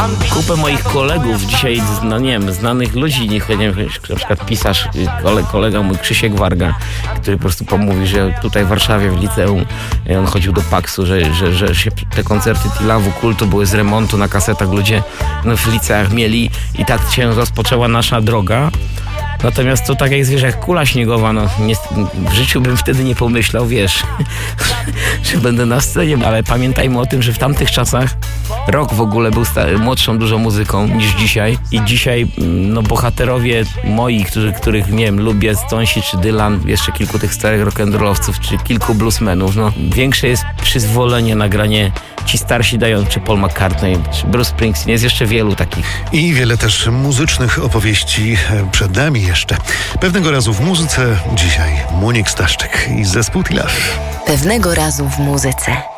Kupę moich kolegów dzisiaj, no nie wiem, znanych ludzi, nie wiem, na przykład pisarz, kolega mój Krzysiek Warga, który po prostu mówi, że tutaj w Warszawie w liceum on chodził do Paksu, że się te koncerty Tilawu, Kultu były z remontu na kasetach, ludzie w liceach mieli i tak się rozpoczęła nasza droga. Natomiast to tak jak kula śniegowa, w życiu bym wtedy nie pomyślał, że będę na scenie, ale pamiętajmy o tym, że w tamtych czasach rock w ogóle był młodszą dużo muzyką niż dzisiaj i dzisiaj bohaterowie moi, których nie wiem, lubię, Stonesi czy Dylan, jeszcze kilku tych starych rock'n'rollowców czy kilku bluesmenów, większe jest przyzwolenie na granie, ci starsi dają, czy Paul McCartney, czy Bruce Springsteen, jest jeszcze wielu takich. I wiele też muzycznych opowieści przed nami jeszcze. Pewnego razu w muzyce dzisiaj Monik Staszczyk i zespół Tilaw. Pewnego razu w muzyce.